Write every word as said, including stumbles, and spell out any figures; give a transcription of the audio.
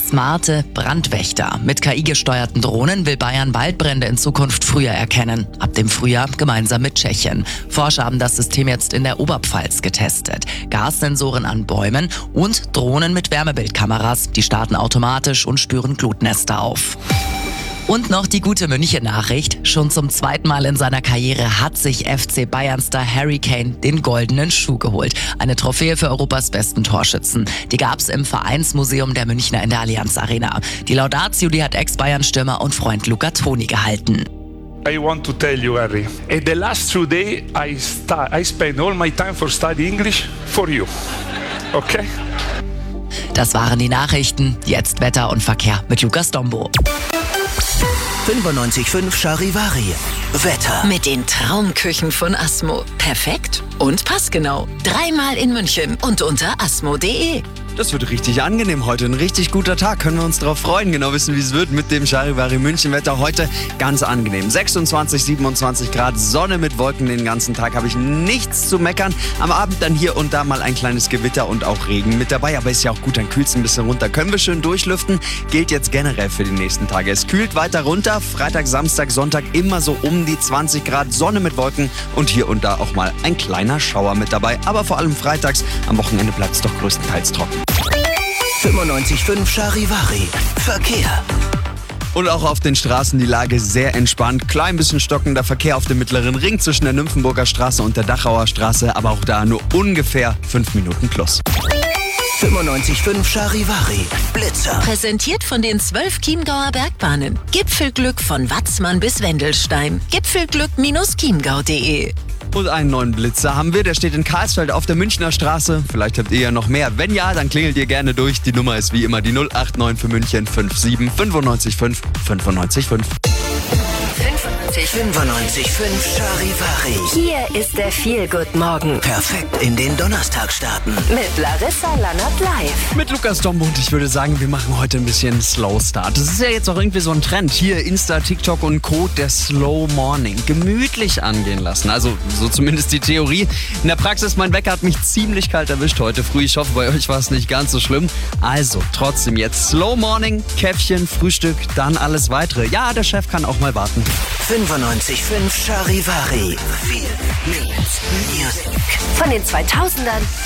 Smarte Brandwächter. Mit K I-gesteuerten Drohnen will Bayern Waldbrände in Zukunft früher erkennen. Ab dem Frühjahr gemeinsam mit Tschechien. Forscher haben das System jetzt in der Oberpfalz getestet. Gassensoren an Bäumen und Drohnen mit Wärmebildkameras. Die starten automatisch und spüren Glutnester auf. Und noch die gute München-Nachricht. Schon zum zweiten Mal in seiner Karriere hat sich F C Bayern-Star Harry Kane den goldenen Schuh geholt. Eine Trophäe für Europas besten Torschützen. Die gab's im Vereinsmuseum der Münchner in der Allianz Arena. Die Laudatio, die hat Ex-Bayern-Stürmer und Freund Luca Toni gehalten. I want to tell you, Harry, in the last two days I, sta- I spend all my time for study English for you. Okay? Das waren die Nachrichten. Jetzt Wetter und Verkehr mit Lukas Dombo. fünfundneunzig Komma fünf Charivari. Wetter. Mit den Traumküchen von Asmo. Perfekt und passgenau. Dreimal in München und unter asmo punkt de. Das wird richtig angenehm heute. Ein richtig guter Tag. Können wir uns darauf freuen. Genau wissen, wie es wird mit dem Charivari München Wetter. Heute ganz angenehm. sechsundzwanzig, siebenundzwanzig Grad, Sonne mit Wolken den ganzen Tag. Habe ich nichts zu meckern. Am Abend dann hier und da mal ein kleines Gewitter und auch Regen mit dabei. Aber ist ja auch gut, dann kühlt es ein bisschen runter. Können wir schön durchlüften. Gilt jetzt generell für die nächsten Tage. Es kühlt weiter runter. Freitag, Samstag, Sonntag immer so um die zwanzig Grad. Sonne mit Wolken und hier und da auch mal ein kleiner Schauer mit dabei. Aber vor allem freitags. Am Wochenende bleibt es doch größtenteils trocken. fünfundneunzig Komma fünf Charivari. Verkehr. Und auch auf den Straßen die Lage sehr entspannt. Klein bisschen stockender Verkehr auf dem mittleren Ring zwischen der Nymphenburger Straße und der Dachauer Straße. Aber auch da nur ungefähr fünf Minuten plus. fünfundneunzig Komma fünf Charivari. Blitzer. Präsentiert von den zwölf Chiemgauer Bergbahnen. Gipfelglück von Watzmann bis Wendelstein. Gipfelglück Bindestrich chiemgau punkt de. Und einen neuen Blitzer haben wir, der steht in Karlsfeld auf der Münchner Straße. Vielleicht habt ihr ja noch mehr. Wenn ja, dann klingelt ihr gerne durch. Die Nummer ist wie immer die null acht neun für München fünf sieben fünfundneunzig fünf fünfundneunzig fünf. fünfundneunzig Komma fünf Charivari. Hier ist der Feel-Good-Morgen Perfekt in den Donnerstag starten. mit Larissa Lannert live. Mit Lukas Dombo und ich würde sagen, wir machen heute ein bisschen Slow Start. Das ist ja jetzt auch irgendwie so ein Trend. Hier Insta, TikTok und Co. Der Slow Morning. Gemütlich angehen lassen. Also so zumindest die Theorie. In der Praxis, mein Wecker hat mich ziemlich kalt erwischt heute früh. Ich hoffe, bei euch war es nicht ganz so schlimm. Also trotzdem jetzt Slow Morning, Käffchen, Frühstück, dann alles weitere. Ja, der Chef kann auch mal warten. fünfundneunzig Komma fünf Charivari. Feel Music. Von den zweitausendern